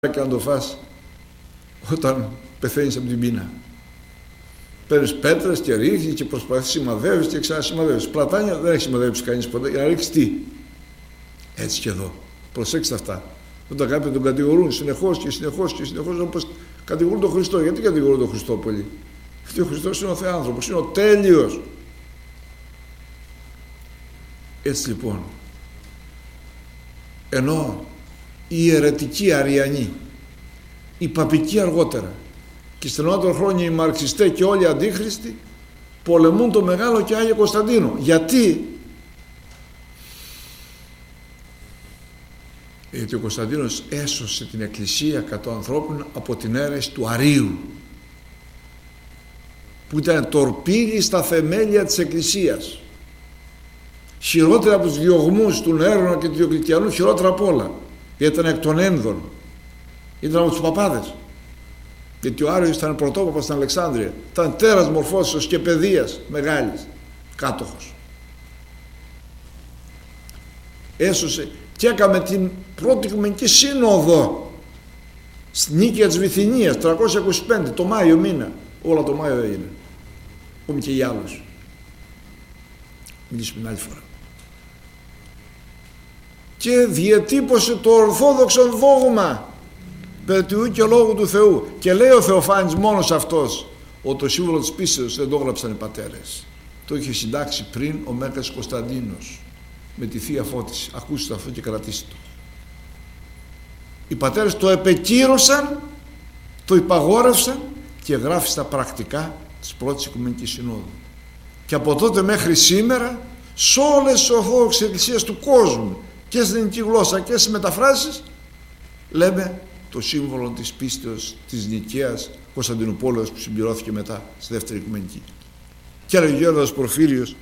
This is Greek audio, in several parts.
και να το φας όταν πεθαίνεις από την πείνα. Παίρνεις πέτρες και ρίχνεις και προσπαθείς, σημαδεύεις και ξανασημαδεύεις. Πλατάνια δεν έχει σημαδεύσει κανείς ποτέ. Για να ρίξεις τι? Έτσι και εδώ. Προσέξτε αυτά. Όταν κάποιοι τον κατηγορούν συνεχώς και συνεχώς και συνεχώς, όπως κατηγορούν τον Χριστό. Γιατί κατηγορούν τον Χριστό πολύ? Γιατί ο Χριστός είναι ο Θεάνθρωπος, είναι ο τέλειος. Έτσι λοιπόν, ενώ οι αιρετικοί Αριανοί, οι παπικοί αργότερα και στενότερα χρόνια οι μαρξιστές και όλοι οι αντίχριστοι πολεμούν το Μεγάλο και Άγιο Κωνσταντίνο. Γιατί? Γιατί ο Κωνσταντίνος έσωσε την Εκκλησία κατά ανθρώπων από την αίρεση του Αρείου, που ήταν τορπίλη στα θεμέλια της Εκκλησίας. Χειρότερα από τους διωγμούς του Νέρονα και του Διοκλητιανού, χειρότερα απ' όλα. Γιατί ήταν εκ των ένδων. Ήταν από τους παπάδες. Γιατί ο Άριος ήταν πρωτόπαπας στην Αλεξάνδρεια. Ήταν τέρας μορφώσεως και παιδείας μεγάλης. Κάτοχος. Έσωσε και έκαμε την πρώτη Οικουμενική Σύνοδο στη Νίκαια της Βυθινίας 325, το Μάιο μήνα. Όλα το Μάιο έγινε. Ακόμη και οι άλλους. Μιλήσουμε την άλλη φορά. Και διατύπωσε το ορθόδοξο δόγμα περί του και λόγου του Θεού. Και λέει ο Θεοφάνης μόνος αυτός ότι το σύμβολο της πίστεως δεν το έγραψαν οι πατέρες. Το είχε συντάξει πριν ο Μέγας Κωνσταντίνος με τη Θεία Φώτιση. Ακούστε αυτό και κρατήστε το. Οι πατέρες το επεκύρωσαν, το υπαγόρευσαν και γράφει στα πρακτικά της πρώτης Οικουμενικής Συνόδου. Και από τότε μέχρι σήμερα σε όλες τις ορθόδοξες εκκλησίες του κόσμου και στην ελληνική γλώσσα και στις μεταφράσεις λέμε το σύμβολο της πίστεως της Νικαίας Κωνσταντινούπολεως που συμπληρώθηκε μετά στη δεύτερη Οικουμενική. Και έλεγε ο Γέροντας Πορφύριος,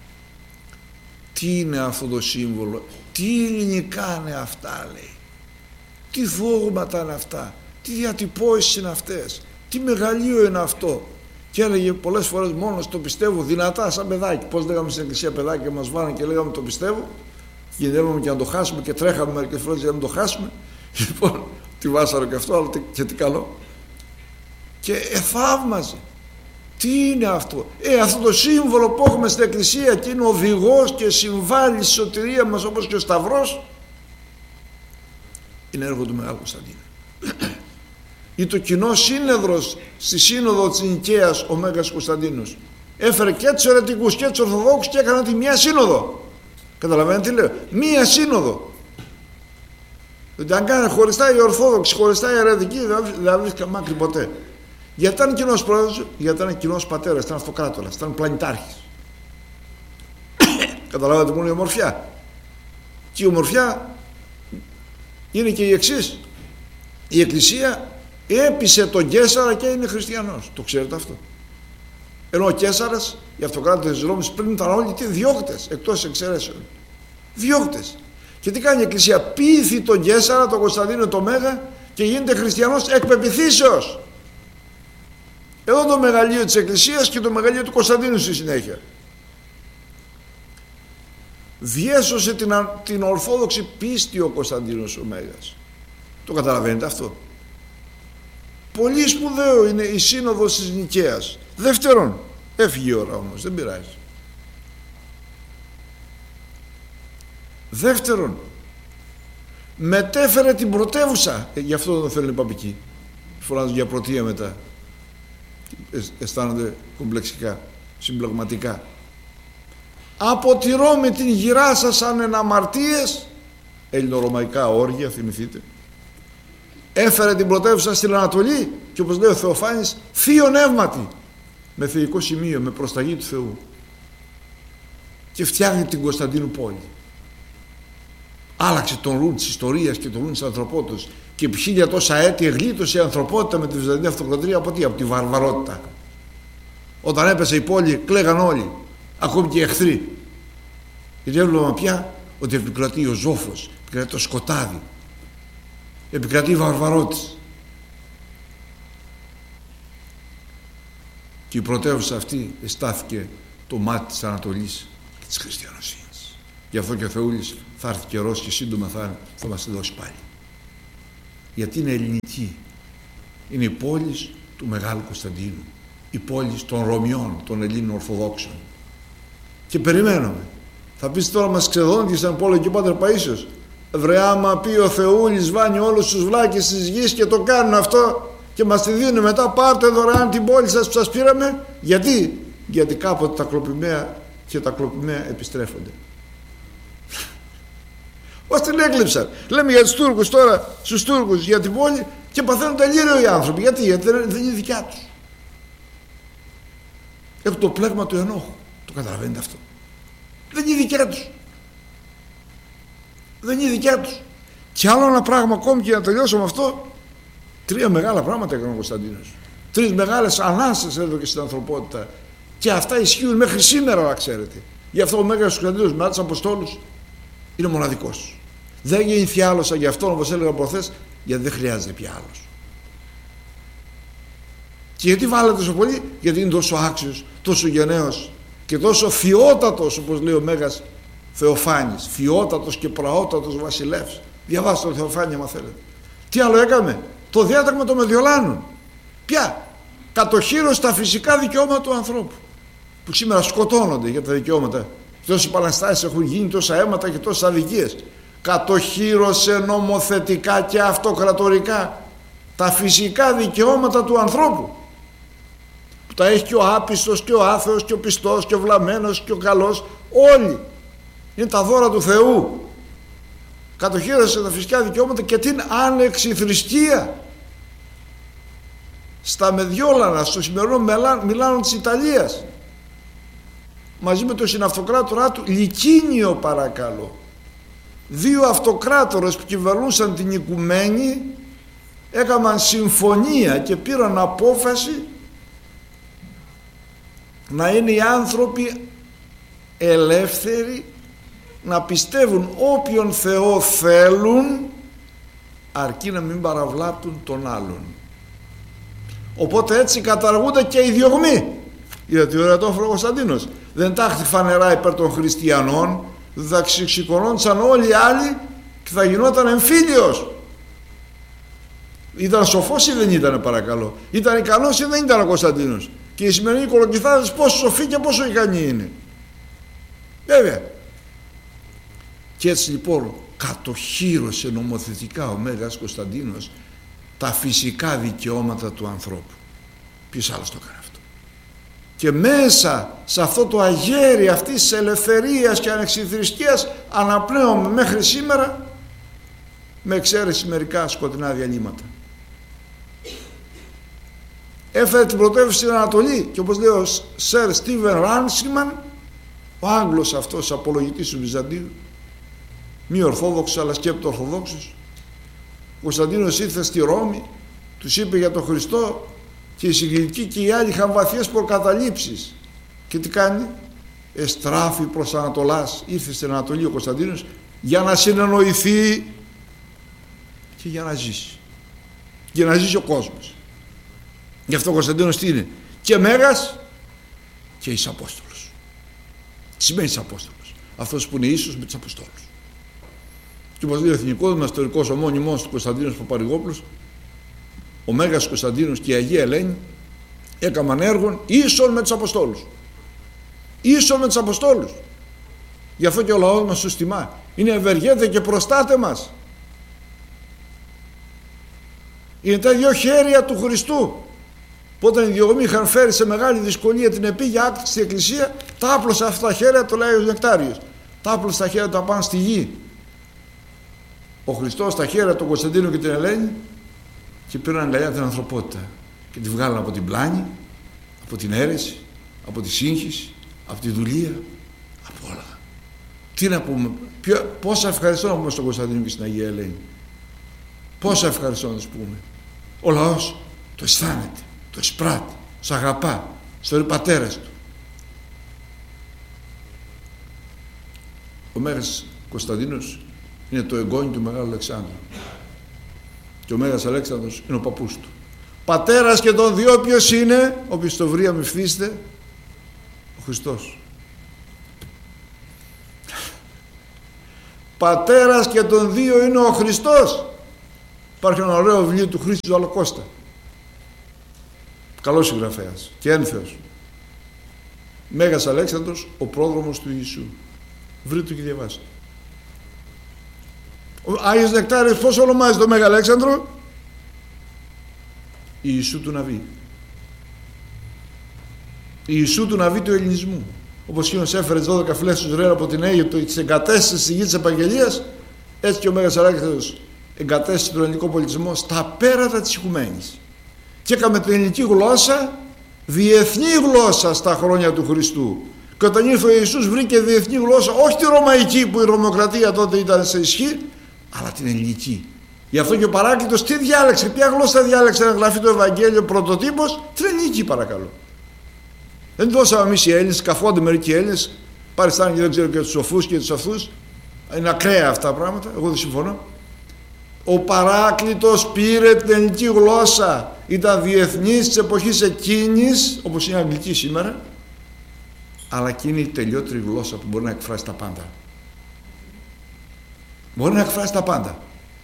τι είναι αυτό το σύμβολο, τι ελληνικά είναι αυτά, λέει, τι δόγματα είναι αυτά, τι διατυπώσεις είναι αυτές, τι μεγαλείο είναι αυτό. Και έλεγε πολλές φορές μόνος το πιστεύω, δυνατά σαν παιδάκι. Πώς λέγαμε στην εκκλησία παιδάκι και μας βάλανε και λέγαμε το πιστεύω, κινδυνεύαμε και να το χάσουμε και τρέχαμε μερικές φορές για να το χάσουμε. Λοιπόν, τι βάσαρο και αυτό, αλλά και τι καλό. Και θαύμαζε. Τι είναι αυτό? Αυτό το σύμβολο που έχουμε στην εκκλησία και είναι οδηγός και συμβάλλει στη σωτηρία μας όπως και ο Σταυρός, είναι έργο του Μεγάλου Κωνσταντίνου. Ή το κοινό σύνεδρος στη Σύνοδο της Νικαίας ο Μέγας Κωνσταντίνος έφερε και τους αιρετικούς και τους Ορθοδόξους και έκανα τη μία σύνοδο. Καταλαβαίνετε τι λέω? Μία σύνοδο. Δηλαδή αν κάνει χωριστά οι Ορθόδοξοι, χωριστά οι αιρετικοί, δεν βρίσκα μάκρυ ποτέ. Γιατί ήταν κοινός πρόεδρος, γιατί ήταν κοινός πατέρας, ήταν αυτοκράτορας, ήταν πλανητάρχης. Καταλαβαίνετε μόνο η ομορφιά. Και η ομορφιά είναι και η εξής. Η Εκκλησία έπεισε τον Καίσαρα και είναι χριστιανός. Το ξέρετε αυτό? Ενώ ο Καίσαρας, οι αυτοκράτορες της Ρώμης πριν ήταν όλοι διώκτες, εκτός εξαιρέσεων. Διώκτες. Και τι κάνει η Εκκλησία? Πείθει τον Καίσαρα, τον Κωνσταντίνο το Μέγα και γίνεται χριστιανός εκ πεποιθήσεως. Εδώ το μεγαλείο της Εκκλησίας και το μεγαλείο του Κωνσταντίνου στη συνέχεια. Διέσωσε την ορθόδοξη πίστη ο Κωνσταντίνος ο Μέγας. Το καταλαβαίνετε αυτό? Πολύ σπουδαίο είναι η Σύνοδος της Νικαίας. Δεύτερον, έφυγε η ώρα όμως, δεν πειράζει. Δεύτερον, μετέφερε την πρωτεύουσα. Γι' αυτό δεν θέλουν οι παπικοί. Φωνάζουν για πρωτεία μετά. Αισθάνονται κομπλεξικά, συμπλεγματικά. Από τη Ρώμη την γυράσασαν εν αμαρτίες, ελληνορωμαϊκά όργια, θυμηθείτε. Έφερε την πρωτεύουσα στην Ανατολή και όπως λέει ο Θεοφάνης, θείο νεύματι, με θεϊκό σημείο, με προσταγή του Θεού, και φτιάχνει την Κωνσταντίνου πόλη. Άλλαξε τον ρου της ιστορίας και τον ρου της ανθρωπότητας και επί 1000 τόσα έτη εγλίτωσε η ανθρωπότητα με τη Βυζαντινή Αυτοκρατορία από τι? Από τη βαρβαρότητα. Όταν έπεσε η πόλη κλαίγαν όλοι, ακόμη και οι εχθροί, γιατί έβλεπαν πια ότι επικρατεί ο ζόφος, επικρατεί το σκοτάδι, επικρατεί η βαρβαρότητα. Και η πρωτεύουσα αυτή εστάθηκε το μάτι της Ανατολής και της χριστιανοσύνης. Γι' αυτό και ο Θεούλης θα έρθει καιρός και σύντομα θα μας τη δώσει πάλι. Γιατί είναι ελληνική. Είναι η πόλη του Μεγάλου Κωνσταντίνου. Η πόλη των Ρωμιών, των Ελλήνων Ορθοδόξων. Και περιμένουμε. Θα πεις τώρα μας ξεδώνει σαν πόλο και ο Πάτερ Παΐσιος. Βρε, άμα πει ο Θεούλης βάνει όλους τους βλάκες της γης και το κάνουν αυτό και μας τη δίνουν μετά, πάρτε δωρεάν την πόλη σας που σας πήραμε. Γιατί κάποτε τα κλοπημαία και τα κλοπημαία επιστρέφονται. Ως την έκλειψαν. Λέμε για τους Τούρκους τώρα, στους Τούρκους για την πόλη και παθαίνουν τελείω οι άνθρωποι. Γιατί δεν είναι δικιά τους. Έχουν το πλέγμα του ενόχου. Το καταλαβαίνετε αυτό. Δεν είναι δικιά τους. Δεν είναι δικιά τους. Και άλλο ένα πράγμα ακόμη, και να τελειώσω με αυτό. 3 μεγάλα πράγματα έκανε ο Κωνσταντίνος. 3 μεγάλες ανάσες έδωκε στην ανθρωπότητα. Και αυτά ισχύουν μέχρι σήμερα, να ξέρετε. Γι' αυτό ο Μέγας Κωνσταντίνος μετά τους Αποστόλους είναι μοναδικός. Δεν γεννηθεί άλλος σαν γι' αυτόν, όπως έλεγα προχθές, γιατί δεν χρειάζεται πια άλλος. Και γιατί βάλετε τόσο πολύ? Γιατί είναι τόσο άξιος, τόσο γενναίος και τόσο φιότατος, όπως λέει ο Μέγας Θεοφάνης. Φιότατος και πραότατος βασιλεύς. Διαβάστε τον Θεοφάνη άμα θέλετε. Τι άλλο έκαμε? Το διάταγμα των Μεδιολάνων. Ποια? Κατοχύρωσε τα φυσικά δικαιώματα του ανθρώπου. Που σήμερα σκοτώνονται για τα δικαιώματα. Τόσες επαναστάσεις έχουν γίνει, τόσα αίματα και τόσες αδικίες. Κατοχύρωσε νομοθετικά και αυτοκρατορικά τα φυσικά δικαιώματα του ανθρώπου. Που τα έχει και ο άπιστος και ο άθεος και ο πιστός και ο βλαμμένος και ο καλός. Όλοι. Είναι τα δώρα του Θεού. Κατοχύρωσε τα φυσικά δικαιώματα και την άνεξη θρησκεία. Στα Μεδιόλανα, στο σημερινό Μιλάνο της Ιταλίας, μαζί με τον συναυτοκράτορά του Λικίνιο, παρακαλώ, 2 αυτοκράτορες που κυβερνούσαν την οικουμένη έκαναν συμφωνία και πήραν απόφαση να είναι οι άνθρωποι ελεύθεροι να πιστεύουν όποιον Θεό θέλουν, αρκεί να μην παραβλάπτουν τον άλλον. Οπότε έτσι καταργούνται και οι διωγμοί. Γιατί ο Ερατόφωνος Κωνσταντίνος δεν τάχθη φανερά υπέρ των χριστιανών, θα ξεσηκωνόντουσαν όλοι οι άλλοι και θα γινόταν εμφύλιος. Ήταν σοφός ή δεν ήταν, παρακαλώ? Ήταν ικανός ή δεν ήταν ο Κωνσταντίνος? Και οι σημερινοί κολοκυθάδες πόσο σοφοί και πόσο ικανοί είναι. Βέβαια. Και έτσι λοιπόν κατοχύρωσε νομοθετικά ο Μέγας Κωνσταντίνος τα φυσικά δικαιώματα του ανθρώπου. Ποιος άλλος το έκανε αυτό? Και μέσα σε αυτό το αγέρι αυτής της ελευθερίας και ανεξιθρησκείας αναπνέουμε μέχρι σήμερα, με εξαίρεση μερικά σκοτεινά διαλύματα. Έφερε την πρωτεύουσα στην Ανατολή και όπως λέει ο Σερ Στίβεν Ράνσιμαν, ο Άγγλος αυτός απολογητής του Βυζαντίου, μη ορθόδοξος αλλά σκέπτο ορθοδόξος, ο Κωνσταντίνος ήρθε στη Ρώμη, τους είπε για τον Χριστό και οι συγκριτικοί και οι άλλοι είχαν βαθιές προκαταλήψεις. Και τι κάνει? Εστράφη προς Ανατολάς. Ήρθε στην Ανατολή ο Κωνσταντίνος για να συνεννοηθεί και για να ζήσει. Για να ζήσει ο κόσμος. Γι' αυτό ο Κωνσταντίνος τι είναι? Και Μέγας και εις Απόστολος. Τι σημαίνει εις Απόστολος? Αυτός που είναι ίσος με τους Αποστόλους. Και όπως λέει ο εθνικός μας ιστορικός ομώνυμός του Κωνσταντίνος Παπαρηγόπουλος, ο Μέγας Κωνσταντίνος και η Αγία Ελένη έκαναν έργον ίσον με τους Αποστόλους. Ίσον με τους Αποστόλους. Γι' αυτό και ο λαός μας τους τιμά. Είναι ευεργέτε και προστάτε μας. Είναι τα 2 χέρια του Χριστού. Που όταν οι διωγμοί είχαν φέρει σε μεγάλη δυσκολία την επίγεια άκρη στην εκκλησία, τα άπλωσε αυτά τα χέρια, το λέει ο Νεκτάριος. Τα άπλωσε τα χέρια τα πάνω στη γη. Ο Χριστός τα χέρια του Κωνσταντίνου και την Ελένη και πήραν αγκαλιά την ανθρωπότητα και τη βγάλαν από την πλάνη, από την αίρεση, από τη σύγχυση, από τη δουλεία, από όλα. Τι να πούμε, πόσα ευχαριστώ να πούμε στον Κωνσταντίνο και στην Αγία Ελένη. Πόσα ευχαριστώ να τους πούμε. Ο λαός το αισθάνεται, το εισπράττει, τους αγαπά, στον πατέρας του. Ο Μέγας Κωνσταντίνος είναι το εγγόνι του Μεγάλου Αλεξάνδρου. Και ο Μέγας Αλέξανδρος είναι ο παππούς του. Πατέρας και των 2 ποιος είναι? Όποιος το βρει αμυφθήστε, ο Χριστός. Πατέρας και των 2 είναι ο Χριστός. Υπάρχει ένα ωραίο βιβλίο του Χρήστου Αλοκώστα. Καλός συγγραφέας και ένθεος. Μέγας Αλέξανδρος, ο πρόδρομος του Ιησού. Βρείτε το και διαβάστε. Ο Άγιος Νεκτάριος πώς ονομάζει το Μέγα Αλέξανδρο? Ιησού του Ναβί. Ιησού του Ναβί του ελληνισμού. Όπως εκείνος έφερε τις 12 φυλές του Ισραήλ από την Αίγυπτο και τις εγκατέστησε στη γη της Επαγγελίας, έτσι και ο Μέγας Αλέξανδρος εγκατέστησε τον ελληνικό πολιτισμό στα πέρατα της οικουμένης. Και έκαμε την ελληνική γλώσσα διεθνή γλώσσα στα χρόνια του Χριστού. Και όταν ήρθε ο Ιησούς βρήκε διεθνή γλώσσα, όχι τη ρωμαϊκή που η Ρωμοκρατία τότε ήταν σε ισχύ, αλλά την ελληνική. Γι' αυτό και ο Παράκλητος τι διάλεξε, ποια γλώσσα διάλεξε να γραφεί το Ευαγγέλιο πρωτοτύπος? Την ελληνική, παρακαλώ. Δεν δώσαμε εμείς οι Έλληνες, καφόνται μερικοί Έλληνες, παριστάνε και δεν ξέρω και τους σοφούς και τους αυτούς. Είναι ακραία αυτά τα πράγματα, εγώ δεν συμφωνώ. Ο Παράκλητος πήρε την ελληνική γλώσσα, ήταν διεθνής της εποχής εκείνης, όπως είναι η αγγλική σήμερα, αλλά και είναι η τελειότερη γλώσσα που μπορεί να εκφράσει τα πάντα. Μπορεί να εκφράσει τα πάντα.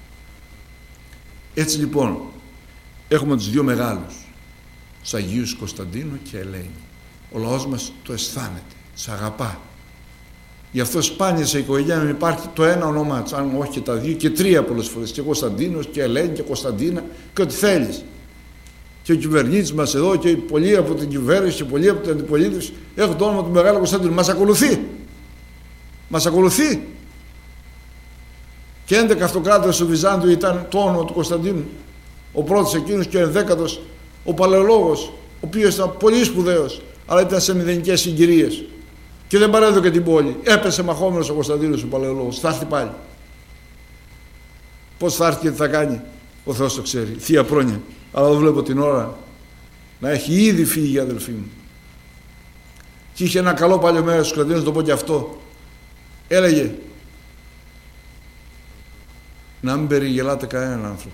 Έτσι λοιπόν, έχουμε τους δύο μεγάλους, τους Αγίους Κωνσταντίνο και Ελένη. Ο λαός μας το αισθάνεται, τους αγαπά. Γι' αυτό σπάνια σε οικογένεια υπάρχει το ένα όνομά του, αν όχι και τα δύο και τρία πολλές φορές. Και Κωνσταντίνος και Ελένη και Κωνσταντίνα και ό,τι θέλεις. Και ο κυβερνήτης μας εδώ και πολλοί από την κυβέρνηση και πολλοί από την αντιπολίτευση έχουν το όνομα του Μεγάλου Κωνσταντίνου. Μας ακολουθεί. Μας ακολουθεί. Και 11 αυτοκράτορες του Βυζάντιου ήταν το όνομα του Κωνσταντίνου. Ο πρώτος εκείνος και ο 11ος ο Παλαιολόγος, ο οποίος ήταν πολύ σπουδαίος, αλλά ήταν σε μηδενικές συγκυρίες. Και δεν παρέδωκε την πόλη. Έπεσε μαχόμενος ο Κωνσταντίνος ο Παλαιολόγος. Θα έρθει πάλι. Πώς θα έρθει και τι θα κάνει, ο Θεός το ξέρει. Θεία πρόνοια. Αλλά δεν βλέπω την ώρα να έχει ήδη φύγει η αδελφή μου. Και είχε ένα καλό παλιό μέρος στους Κωνσταντίνους, το πω και αυτό. Έλεγε να μην περιγελάτε κανέναν άνθρωπο.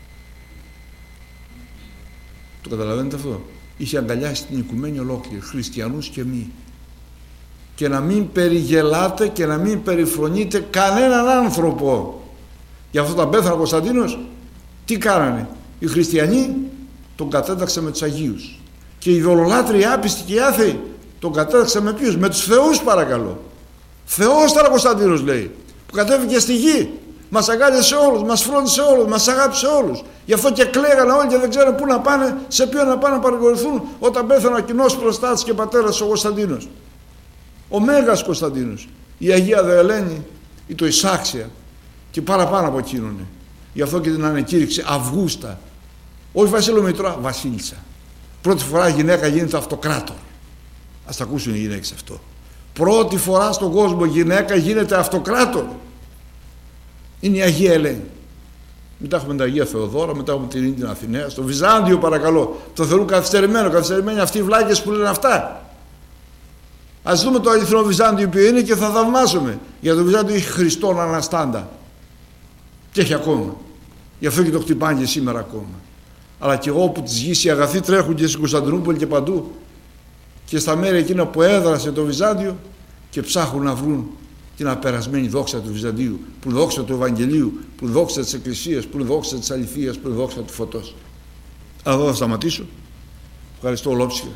Το καταλαβαίνετε αυτό? Είχε αγκαλιάσει την οικουμένη ολόκληρη, χριστιανούς και μη. Και να μην περιγελάτε και να μην περιφρονείτε κανέναν άνθρωπο. Γι' αυτό τα πέθανε ο Κωνσταντίνος, τι κάνανε? Οι χριστιανοί τον κατέταξαν με τους Αγίους. Και οι ειδωλολάτροι άπιστοι και οι άθεοι τον κατέταξαν με ποιους? Με τους θεούς, παρακαλώ. Θεός ήταν ο Κωνσταντίνος, λέει, που κατέβηκε στη γη. Μας αγκάλιασε όλους, μας φρόντισε όλους, μας αγάπησε όλους. Γι' αυτό και κλαίγανε όλοι και δεν ξέρουν πού να πάνε, σε ποιον να πάνε να παρηγορηθούν όταν πέθανε ο κοινός προστάτης και πατέρας ο Κωνσταντίνος. Ο Μέγας Κωνσταντίνος, η Αγία Δε Ελένη, η το Ισάξια και παραπάνω από εκείνον. Γι' αυτό και την ανεκήρυξε Αυγούστα. Όχι Βασίλειο Μητρά, Βασίλισσα. Πρώτη φορά η γυναίκα γίνεται αυτοκράτορ. Ας τα ακούσουν οι γυναίκες αυτό. Πρώτη φορά στον κόσμο γυναίκα γίνεται αυτοκράτορ. Είναι η Αγία Ελένη. Μετά έχουμε την Αγία Θεοδόρα, μετά έχουμε την Ίνδια Αθηναία. Στο Βυζάντιο, παρακαλώ, το θεωρούν καθυστερημένο. Καθυστερημένοι αυτοί οι βλάκες που λένε αυτά. Ας δούμε το αληθινό Βυζάντιο που είναι και θα θαυμάσουμε. Για το Βυζάντιο έχει Χριστόν αναστάντα. Και έχει ακόμα. Γι' αυτό και το χτυπάνε και σήμερα ακόμα. Αλλά και εγώ που τις γης οι αγαθοί τρέχουν και στην Κωνσταντινούπολη και παντού. Και στα μέρη εκείνα που έδρασε το Βυζάντιο και ψάχνουν να βρουν την απερασμένη δόξα του Βυζαντίου, που είναι δόξα του Ευαγγελίου, που είναι δόξα της Εκκλησίας, που είναι δόξα της αληθείας, που είναι δόξα του φωτός. Αλλά εδώ θα σταματήσω. Ευχαριστώ ολόψυχα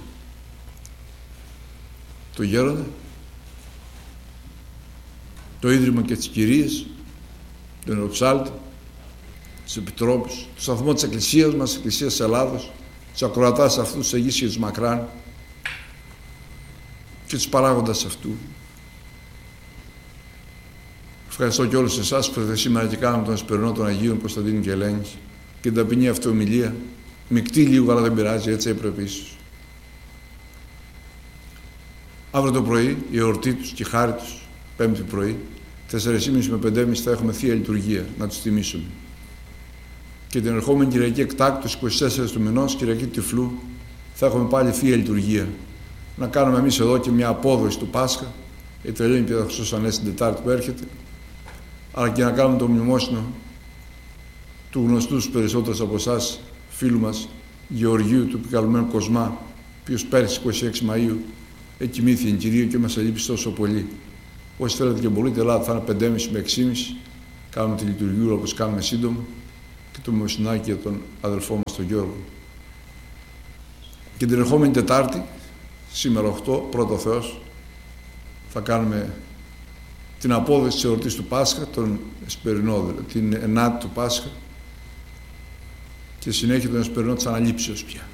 το Γέροντα, το Ίδρυμα και τις Κυρίες, τον Ιεροψάλτη, τους Επιτρόπους, το σταθμό της Εκκλησίας μας, της Εκκλησίας της Ελλάδος, τους ακροατάς αυτούς, τους Αγίους και τους Μακράν και τους παράγοντας αυτού. Ευχαριστώ και όλους εσάς που ήρθατε σήμερα και κάναμε τον Εσπερινό των Αγίων Κωνσταντίνου και Ελένης και την ταπεινή αυτή ομιλία. Μεικτή λίγο, αλλά δεν πειράζει, έτσι έπρεπε ίσως. Αύριο το πρωί, η εορτή τους και η χάρη τους, Πέμπτη πρωί, 4.30 με 5.30 θα έχουμε Θεία Λειτουργία, να τους τιμήσουμε. Και την ερχόμενη Κυριακή εκτάκτως, 24 του μηνός, Κυριακή Τυφλού, θα έχουμε πάλι Θεία Λειτουργία. Να κάνουμε εμείς εδώ και μια απόδοση του Πάσχα, γιατί τελειώνει και θα Χριστός Ανέστη την Τετάρτη που έρχεται, αλλά και να κάνουμε το μνημόσυνο του γνωστού στους περισσότερους από εσάς φίλου μας Γεωργίου του Επικαλουμένου Κοσμά, ο οποίος πέρυσι 26 Μαΐου εκοιμήθη εν Κυρίω και μας ελείπει τόσο πολύ. Όσοι θέλετε και μπορείτε, Ελλάδα θα είναι 5.30 με 6.30, κάνουμε τη λειτουργία όπως κάνουμε σύντομα και τον Μωσινάκη και τον αδελφό μας τον Γιώργο. Και την ερχόμενη Τετάρτη, σήμερα 8, πρώτο Θεός, θα κάνουμε την απόδοση της εορτής του Πάσχα, τον Εσπερινό, την 9η του Πάσχα, και συνέχεια τον Εσπερινό της Αναλήψεως πια.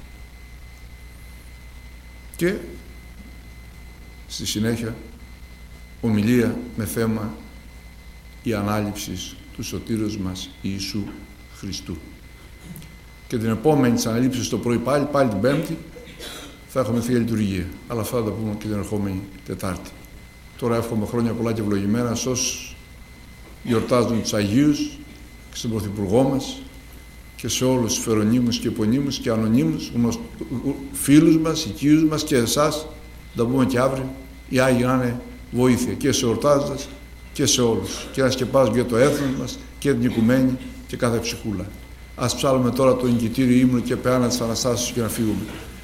Και στη συνέχεια ομιλία με θέμα η ανάληψη του σωτήρος μας Ιησού Χριστού. Και την επόμενη της αναλήψεως το πρωί πάλι την Πέμπτη, θα έχουμε Θεία Λειτουργία. Αλλά αυτά θα τα πούμε και την ερχόμενη Τετάρτη. Τώρα εύχομαι χρόνια πολλά και ευλογημένα σε όσους γιορτάζουν τους Αγίους και στον Πρωθυπουργό μας και σε όλους τους φερονίμους και επωνύμους και ανωνύμους, φίλους μας, οικείους μας και εσάς. Θα τα πούμε και αύριο. Οι Άγιοι να είναι βοήθεια και σε εορτάζοντας και σε όλους. Και να σκεπάζουμε για το έθνος μας και την οικουμένη και κάθε ψυχούλα. Ας ψάλουμε τώρα το εγκητήριο ύμνο και πεάνα της Αναστάσεως και να φύγουμε.